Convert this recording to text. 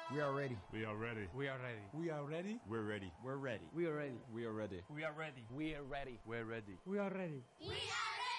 We are ready. We are ready. We are ready. We are ready. We're ready. We're ready. We are ready. We are ready. We are ready. We are ready. We're ready. We are ready. We are